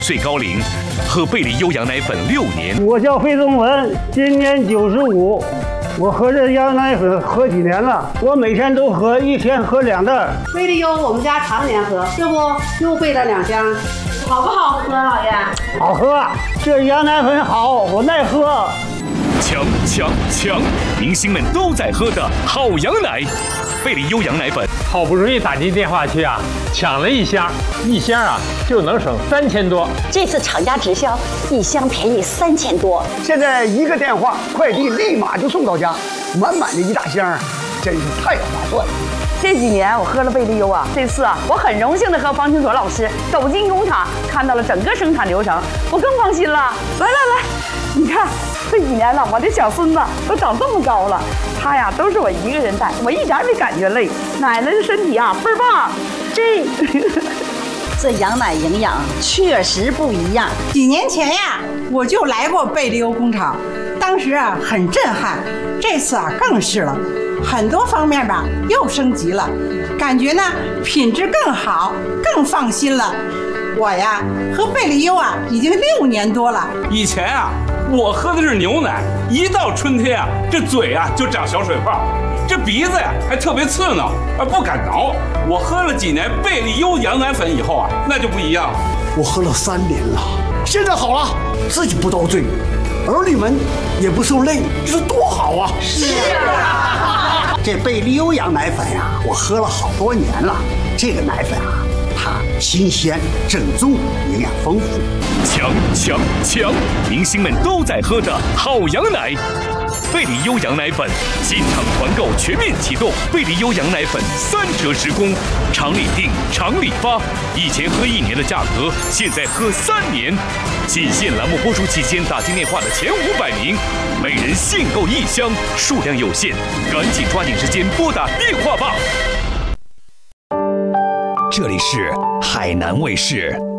岁高龄，喝贝利优羊奶粉6年。 我叫费宗文，今年95。我喝这羊奶粉喝几年了？我每天都喝，一天喝2袋。 贝利优我们家常年喝，这不又备了2箱，好不好喝，老爷？ 好喝，这羊奶粉好，我爱喝。 强！明星们都在喝的好羊奶，贝利优羊奶粉。 好不容易打进电话去啊，抢了1箱，1箱啊就能省3000多。 这次厂家直销，1箱便宜3000多。 现在1个电话，快递立马就送到家，满满的1大箱，真是太划算了。 这几年我喝了贝利优啊，这次啊我很荣幸的和方清所老师走进工厂，看到了整个生产流程，我更放心了。来，你看这几年了，我的小孙子都长这么高了，他呀都是我一个人带，我一点没感觉累。奶奶的身体啊倍儿棒， 这羊奶营养确实不一样。 几年前呀，我就来过贝利优工厂，当时啊很震撼，这次啊更是了。很多方面吧又升级了，感觉呢品质更好，更放心了。我呀喝贝利优啊已经6年多了。 以前啊我喝的是牛奶，一到春天啊这嘴啊就长小水泡，这鼻子呀还特别刺挠，不敢挠。我喝了几年贝利优羊奶粉以后啊，那就不一样了。 我喝了3年了，现在好了，自己不遭罪，儿女们也不受累，这是多好啊！ 是啊， 这贝利优羊奶粉呀，我喝了好多年了。这个奶粉啊，它新鲜、正宗，营养丰富。 强！明星们都在喝的好羊奶。贝利优羊奶粉进场团购全面启动，贝利优羊奶粉3折10公，厂里订，厂里发。以前喝1年的价格，现在喝3年。仅限栏目播出期间打进电话的前500名，每人限购1箱，数量有限，赶紧抓紧时间拨打电话吧。这里是海南卫视。